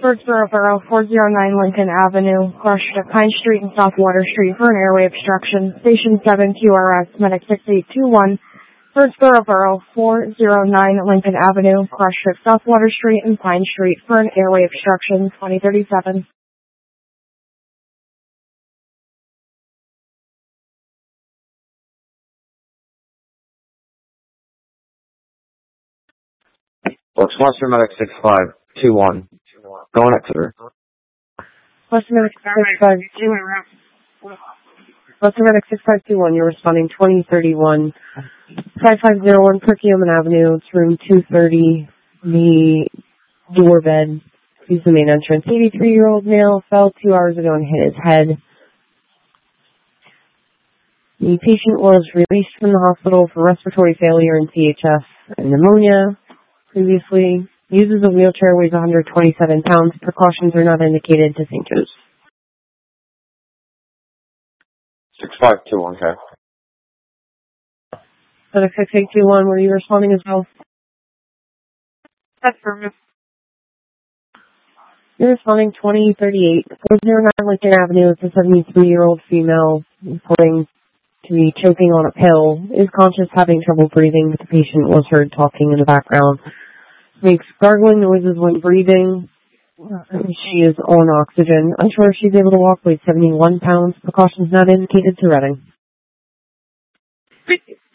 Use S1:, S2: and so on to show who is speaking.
S1: Birdsboro Borough, 409 Lincoln Avenue, crushed at Pine Street and South Water Street for an airway obstruction. Station 7 QRS, Medic 6821. Birdsboro Borough, 409 Lincoln Avenue, crushed at South Water Street and Pine Street for an airway obstruction, 2037.
S2: Westminster Medic 6521. Going Exeter.
S3: Western Medic 6521. Western Medic 6521, you're responding 2031. 5501 Perkiomen Avenue, it's room 230. The door bed is the main entrance. 83-year-old male fell 2 hours ago and hit his head. The patient was released from the hospital for respiratory failure and CHF and pneumonia. Previously uses a wheelchair, weighs 127 pounds. Precautions are not indicated to St. Joe's.
S2: 6521, okay.
S3: Medic 6821, were you responding as well?
S1: Affirmative.
S3: You're responding 2038. 409 Lincoln Avenue. It's a 73-year-old female reporting to be choking on a pill. Is conscious, having trouble breathing. The patient was heard talking in the background. Makes gargling noises when breathing. She is on oxygen. Unsure if she's able to walk. Weighs 71 pounds. Precautions not indicated to Reading.